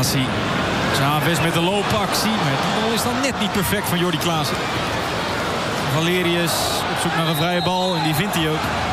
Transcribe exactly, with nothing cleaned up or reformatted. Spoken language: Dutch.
situatie. Chavez met de loopactie. Maar die bal is dan net niet perfect van Jordi Klaassen. Valerius op zoek naar een vrije bal en die vindt hij ook.